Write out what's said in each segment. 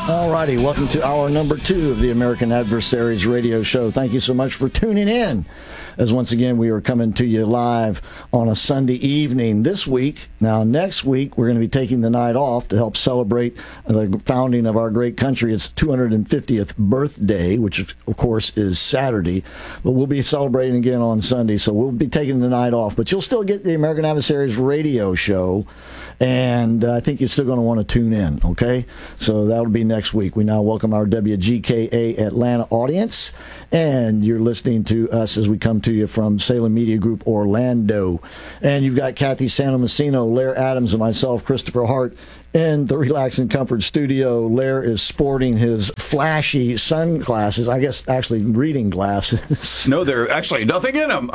All righty, welcome to hour number 2 of the American Adversaries radio show. Thank you so much for tuning in, as once again we are coming to you live on a Sunday evening this week. Now, next week we're going to be taking the night off to help celebrate the founding of our great country. It's 250th birthday, which of course is Saturday, but we'll be celebrating again on Sunday, so we'll be taking the night off. But you'll still get the American Adversaries radio show, and I think you're still going to want to tune in, okay? So that'll be next week. We now welcome our WGKA Atlanta audience, and you're listening to us as we come to you from Salem Media Group Orlando. And you've got Kathy Santomassino, Lair Adams, and myself, Christopher Hart, in the Relax and Comfort studio. Lair is sporting his flashy sunglasses. I guess actually reading glasses. No, there actually nothing in them.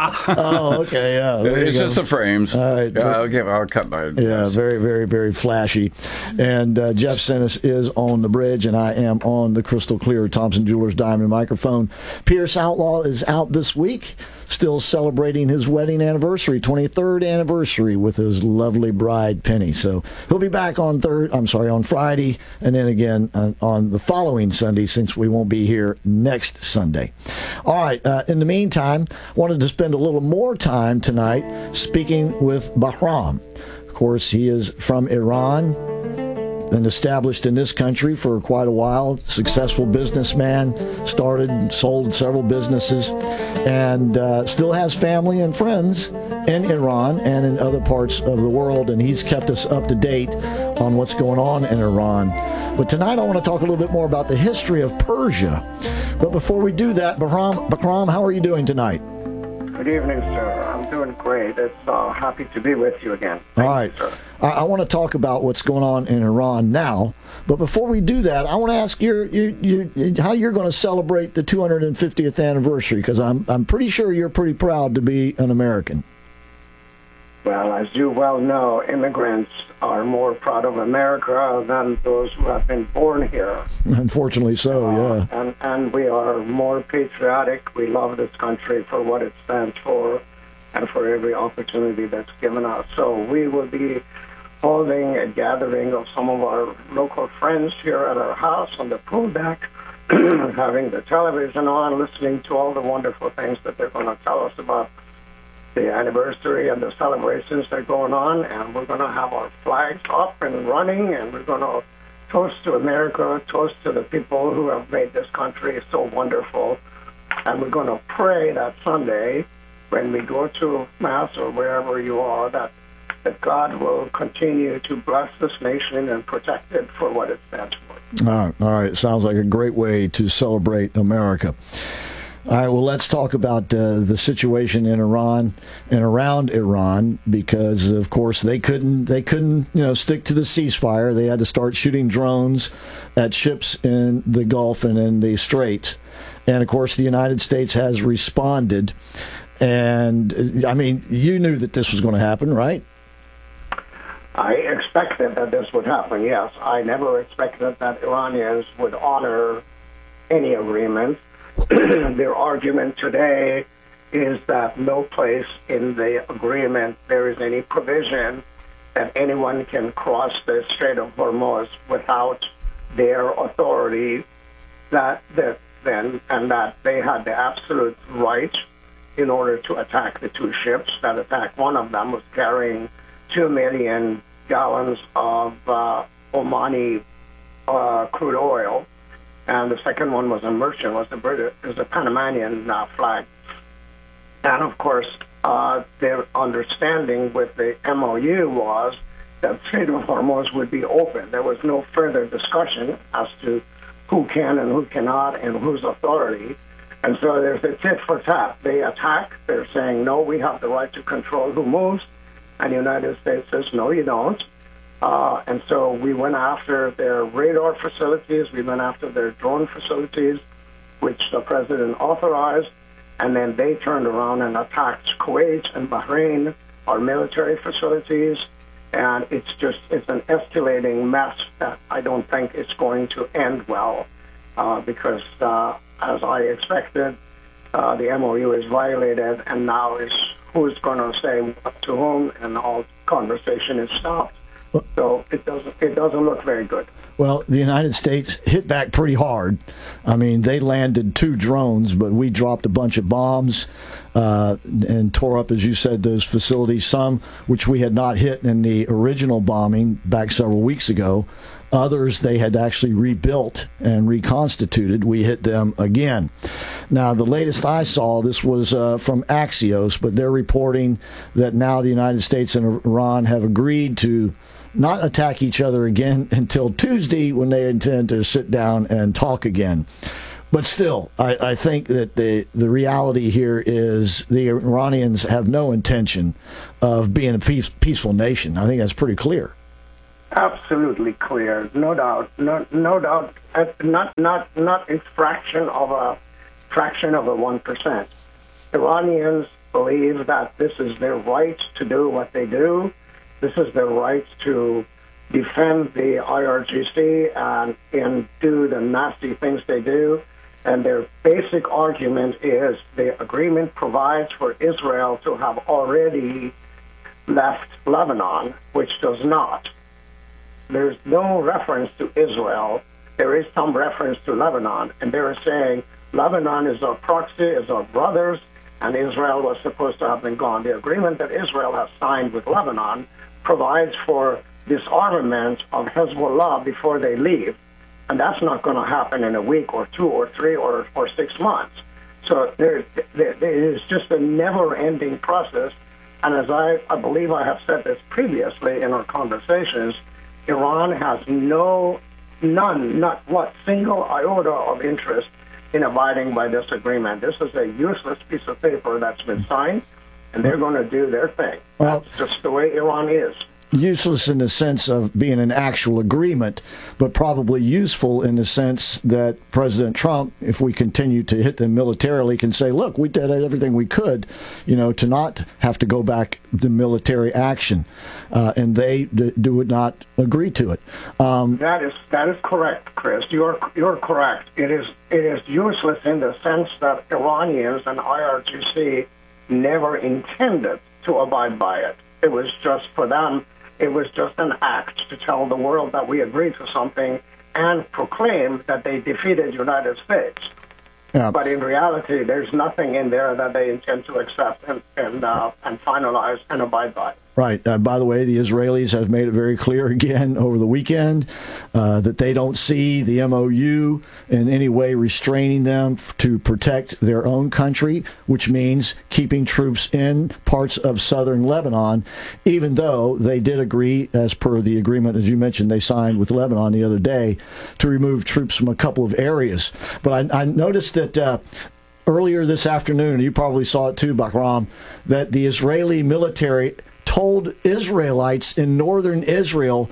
Oh, okay, yeah. It's just the frames. All right. I'll cut my... Yeah, very, very, very flashy. And Jeff Sennis is on the bridge, and I am on the crystal clear Thompson Jewelers Diamond microphone. Pierce Outlaw is out this week, still celebrating his wedding anniversary, 23rd anniversary, with his lovely bride, Penny. So he'll be back on Friday, and then again on the following Sunday, since we won't be here next Sunday. All right, in the meantime, wanted to spend a little more time tonight speaking with Bahram. Of course, he is from Iran, been established in this country for quite a while, successful businessman, started and sold several businesses, and still has family and friends in Iran and in other parts of the world, and he's kept us up to date on what's going on in Iran. But tonight I want to talk a little bit more about the history of Persia. But before we do that, Bahram, how are you doing tonight? Good evening, sir. I'm doing great. It's happy to be with you again. All right. Thank you, sir. I want to talk about what's going on in Iran now, but before we do that, I want to ask how you're going to celebrate the 250th anniversary, because I'm pretty sure you're pretty proud to be an American. Well, as you well know, immigrants are more proud of America than those who have been born here. Unfortunately so, yeah. And we are more patriotic. We love this country for what it stands for and for every opportunity that's given us. So we will be holding a gathering of some of our local friends here at our house on the pool deck, having the television on, listening to all the wonderful things that they're going to tell us about the anniversary and the celebrations that are going on. And we're going to have our flags up and running, and we're going to toast to America, toast to the people who have made this country so wonderful. And we're going to pray that Sunday, when we go to Mass or wherever you are, that God will continue to bless this nation and protect it for what it stands for. All right. Sounds like a great way to celebrate America. All right, well, let's talk about the situation in Iran and around Iran, because, of course, they couldn't stick to the ceasefire. They had to start shooting drones at ships in the Gulf and in the Straits. And, of course, the United States has responded. And, I mean, you knew that this was going to happen, right? I expected that this would happen, yes. I never expected that Iranians would honor any agreement. Their argument today is that no place in the agreement there is any provision that anyone can cross the Strait of Hormuz without their authority, that they had the absolute right in order to attack the two ships that attacked. One of them was carrying 2 million gallons of Omani crude oil, and the second one was a merchant, was a Panamanian flag. And of course, their understanding with the MOU was that Strait of Hormuz would be open. There was no further discussion as to who can and who cannot and whose authority. And so there's a tit for tat. They attack. They're saying, no, we have the right to control who moves. And the United States says, no, you don't. And so we went after their radar facilities. We went after their drone facilities, which the president authorized. And then they turned around and attacked Kuwait and Bahrain, our military facilities. And it's an escalating mess that I don't think it's going to end well, because as I expected, the MOU is violated, and now is who's going to say what to whom, and all conversation is stopped. So it doesn't look very good. Well, the United States hit back pretty hard. I mean, they landed 2 drones, but we dropped a bunch of bombs and tore up, as you said, those facilities, some which we had not hit in the original bombing back several weeks ago. Others they had actually rebuilt and reconstituted. We hit them again. Now, the latest I saw, this was from Axios, but they're reporting that now the United States and Iran have agreed to not attack each other again until Tuesday, when they intend to sit down and talk again. But still, I think that the reality here is the Iranians have no intention of being a peaceful nation. I think that's pretty clear. Absolutely clear, no doubt, no doubt. Not a fraction of a 1%. Iranians believe that this is their right to do what they do. This is their right to defend the IRGC and do the nasty things they do. And their basic argument is the agreement provides for Israel to have already left Lebanon, which does not. There's no reference to Israel. There is some reference to Lebanon. And they're saying Lebanon is our proxy, is our brothers, and Israel was supposed to have been gone. The agreement that Israel has signed with Lebanon provides for disarmament of Hezbollah before they leave. And that's not going to happen in a week or 2 or 3 or 6 months. So there is just a never-ending process. And as I believe I have said this previously in our conversations, Iran has not single iota of interest in abiding by this agreement. This is a useless piece of paper that's been signed, and they're going to do their thing. Well, that's just the way Iran is. Useless in the sense of being an actual agreement, but probably useful in the sense that President Trump, if we continue to hit them militarily, can say, look, we did everything we could, to not have to go back to military action. And they do not agree to it. That is correct, Chris. You're correct. It is useless in the sense that Iranians and IRGC never intended to abide by it. It was just for them. It was just an act to tell the world that we agreed to something and proclaim that they defeated the United States. Yeah. But in reality, there's nothing in there that they intend to accept and finalize and abide by. Right. By the way, the Israelis have made it very clear again over the weekend that they don't see the MOU in any way restraining them to protect their own country, which means keeping troops in parts of southern Lebanon, even though they did agree, as per the agreement, as you mentioned, they signed with Lebanon the other day, to remove troops from a couple of areas. But I noticed that earlier this afternoon, you probably saw it too, Bahram, that the Israeli military told Israelites in northern Israel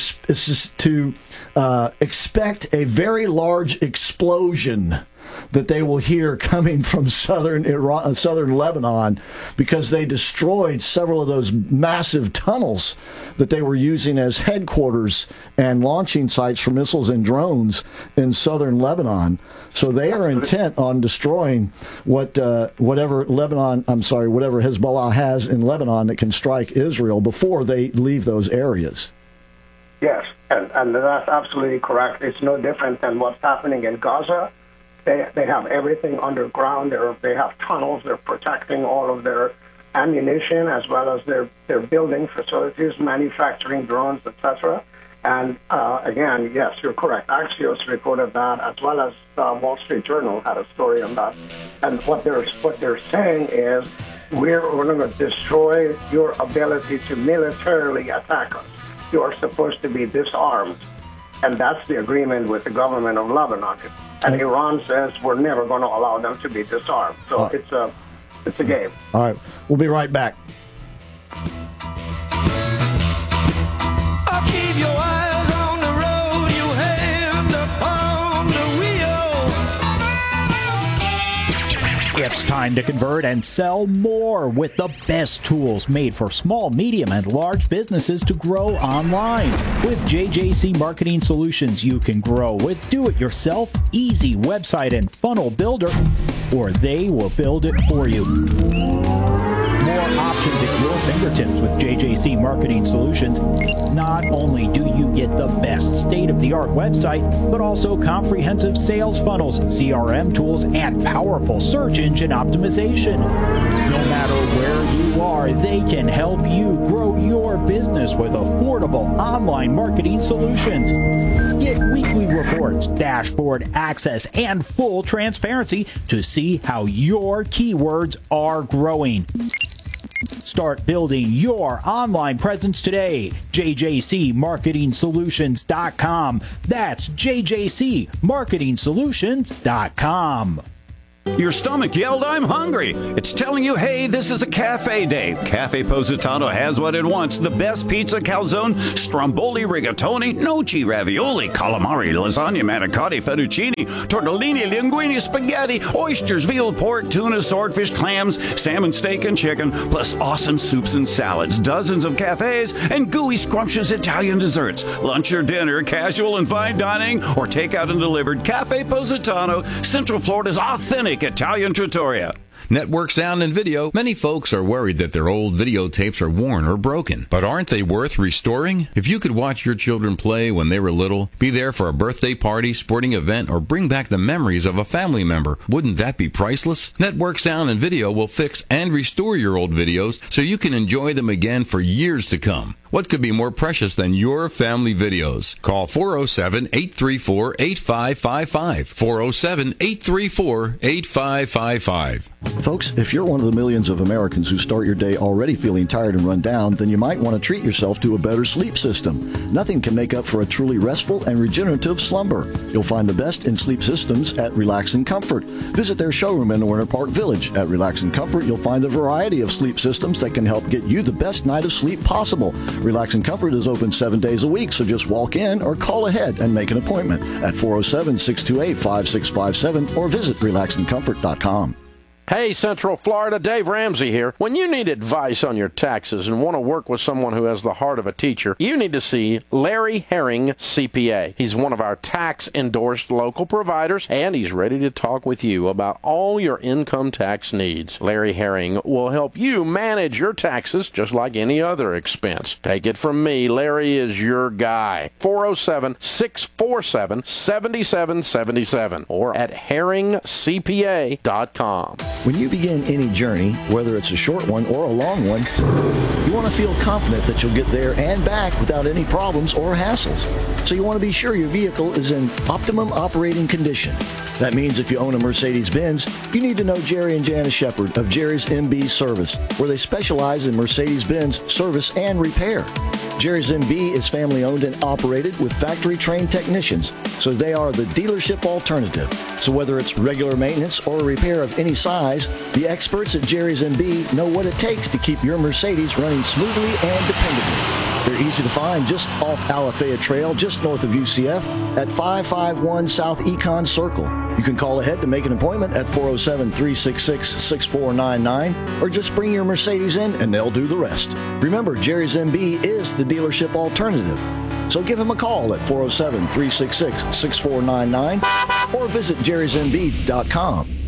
to expect a very large explosion that they will hear coming from southern Lebanon, because they destroyed several of those massive tunnels that they were using as headquarters and launching sites for missiles and drones in southern Lebanon. So they are intent on destroying whatever Hezbollah has in Lebanon that can strike Israel before they leave those areas. Yes, and that's absolutely correct. It's no different than what's happening in Gaza. They have everything underground. They have tunnels. They're protecting all of their ammunition as well as their building facilities, manufacturing drones, etc. And again, yes, you're correct. Axios reported that, as well as Wall Street Journal had a story on that. And what they're saying is, we're going to destroy your ability to militarily attack us. You are supposed to be disarmed, and that's the agreement with the government of Lebanon. And Iran says we're never going to allow them to be disarmed. So it's a game. All right, we'll be right back. I'll keep your eyes on the road, you hand upon the wheel. It's time to convert and sell more with the best tools made for small, medium, and large businesses to grow online. With JJC Marketing Solutions, you can grow with do-it-yourself, easy website and funnel builder, or they will build it for you. More options at your fingertips with JJC Marketing Solutions. Not only do you get the best state-of-the-art website, but also comprehensive sales funnels, CRM tools, and powerful search engine optimization. No matter where you are, they can help you grow your business with affordable online marketing solutions. Get weekly reports, dashboard access, and full transparency to see how your keywords are growing. Start building your online presence today. JJCMarketingSolutions.com. That's JJCMarketingSolutions.com. Your stomach yelled, "I'm hungry." It's telling you, hey, this is a cafe day. Cafe Positano has what it wants. The best pizza, calzone, stromboli, rigatoni, gnocchi, ravioli, calamari, lasagna, manicotti, fettuccine, tortellini, linguine, spaghetti, oysters, veal, pork, tuna, swordfish, clams, salmon, steak, and chicken, plus awesome soups and salads, dozens of cafes, and gooey, scrumptious Italian desserts. Lunch or dinner, casual and fine dining, or takeout and delivered. Cafe Positano, Central Florida's authentic Italian trattoria. Network Sound and Video. Many folks are worried that their old videotapes are worn or broken. But aren't they worth restoring? If you could watch your children play when they were little, be there for a birthday party, sporting event, or bring back the memories of a family member, wouldn't that be priceless? Network Sound and Video will fix and restore your old videos so you can enjoy them again for years to come. What could be more precious than your family videos? Call 407-834-8555. 407-834-8555. Folks, if you're one of the millions of Americans who start your day already feeling tired and run down, then you might want to treat yourself to a better sleep system. Nothing can make up for a truly restful and regenerative slumber. You'll find the best in sleep systems at Relax and Comfort. Visit their showroom in Winter Park Village. At Relax and Comfort, you'll find a variety of sleep systems that can help get you the best night of sleep possible. Relax and Comfort is open 7 days a week, so just walk in or call ahead and make an appointment at 407-628-5657 or visit relaxandcomfort.com. Hey, Central Florida, Dave Ramsey here. When you need advice on your taxes and want to work with someone who has the heart of a teacher, you need to see Larry Herring, CPA. He's one of our tax-endorsed local providers, and he's ready to talk with you about all your income tax needs. Larry Herring will help you manage your taxes just like any other expense. Take it from me, Larry is your guy. 407-647-7777 or at herringcpa.com. When you begin any journey, whether it's a short one or a long one, you want to feel confident that you'll get there and back without any problems or hassles. So you want to be sure your vehicle is in optimum operating condition. That means if you own a Mercedes-Benz, you need to know Jerry and Janice Shepard of Jerry's MB Service, where they specialize in Mercedes-Benz service and repair. Jerry's MB is family-owned and operated with factory-trained technicians, so they are the dealership alternative. So whether it's regular maintenance or a repair of any size, the experts at Jerry's MB know what it takes to keep your Mercedes running smoothly and dependably. They're easy to find just off Alafaya Trail, just north of UCF, at 551 South Econ Circle. You can call ahead to make an appointment at 407-366-6499, or just bring your Mercedes in and they'll do the rest. Remember, Jerry's MB is the dealership alternative. So give him a call at 407-366-6499 or visit jerrysmb.com.